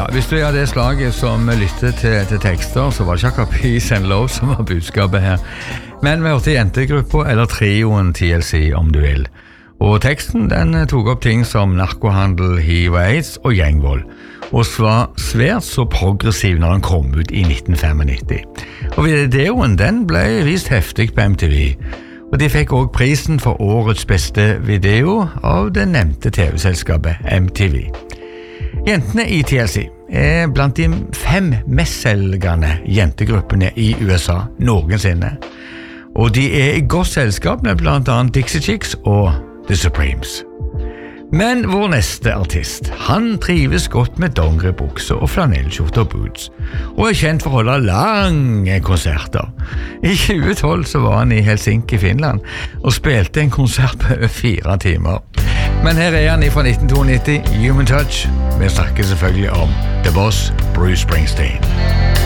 hvis du av det slaget som lytter til tekster, så var det ikke akkurat Peace and Love som var budskapet her. Men vi hørte jentegruppa, eller trioen TLC om du vil. Og teksten den tok opp ting som narkohandel, HIV og AIDS og gjengvold. Og var svært så progressiv når den kom ut i 1995. Og videoen den ble vist heftig på MTV. Og de fikk også prisen for årets beste video av det nevnte TV-selskapet MTV. Jentene i TLC blant de 5 mestselgende jentegruppene i USA noensinne. Og de i godt selskap med blant annet Dixie Chicks og The Supremes. Men vår neste artist, han trives godt med dongeribukser og flanellskjorter og boots, og kjent for å holde lange konserter. I 2012 så var han i Helsinki, Finland, og spilte en konsert på 4 timer. Men her han fra 1992, Human Touch. Vi snakker selvfølgelig om The Boss, Bruce Springsteen.